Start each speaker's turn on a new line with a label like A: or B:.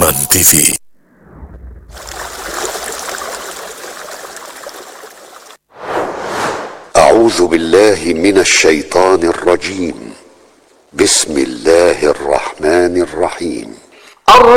A: Quran TV.
B: أعوذ بالله من الشيطان الرجيم. بسم الله الرحمن الرحيم.